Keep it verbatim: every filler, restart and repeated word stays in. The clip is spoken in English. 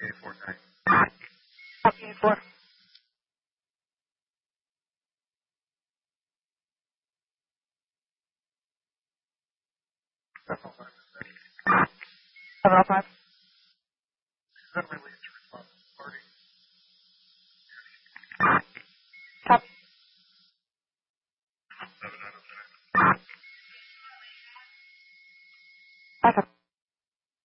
eight four nine. Copy eight four. seven oh five. seven oh five. Is that released response party? Copy. seven nine oh seven. Okay.